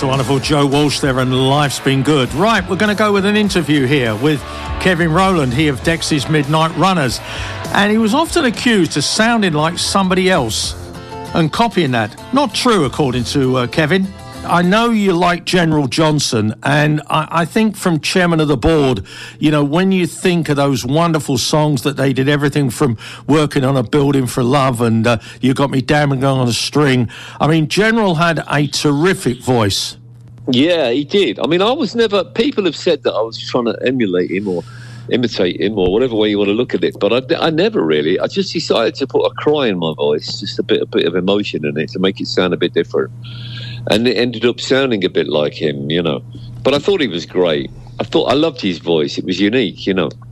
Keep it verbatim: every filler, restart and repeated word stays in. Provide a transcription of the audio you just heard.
the wonderful Joe Walsh there, and Life's Been Good. Right, we're going to go with an interview here with Kevin Rowland, he of Dexys Midnight Runners. And he was often accused of sounding like somebody else and copying that. Not true, according to uh, Kevin. I know you like General Johnson, and I, I think from chairman of the board, you know, when you think of those wonderful songs that they did, everything from Working on a Building for Love and uh, You Got Me Damning on a String. I mean, General had a terrific voice. Yeah, he did. I mean, I was never... People have said that I was trying to emulate him or imitate him or whatever way you want to look at it, but I, I never really. I just decided to put a cry in my voice, just a bit, a bit of emotion in it to make it sound a bit different. And it ended up sounding a bit like him, you know. But I thought he was great. I thought I loved his voice. It was unique, you know.